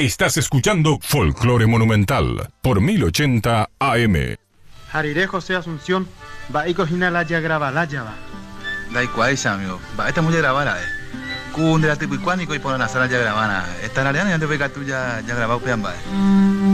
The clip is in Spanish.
Estás escuchando Folclore Monumental por 1080 AM. Jariré José Asunción, va y cojina la ya graba la ya va. Da igual, amigo. Va, esta mujer grabara, Cunde la tipo y cuánico y ponen a sala ya grabana. Esta en área ya te ve que tú ya grabado peamba,